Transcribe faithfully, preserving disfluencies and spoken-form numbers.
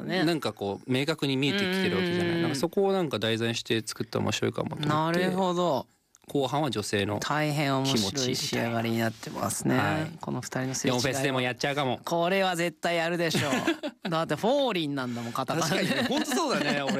ね、 なんかこう明確に見えてきてるわけじゃない。なんかそこをなんか題材にして作ったら面白いかもと思って。 なるほど。 後半は女性の大変面白い仕上がりになってますね、はい、この二人のすれ違いは。 よんフェスでもやっちゃうかも。 これは絶対やるでしょうだってフォーリンなんだもん、カタカナ。 確かにね、本当そうだね。俺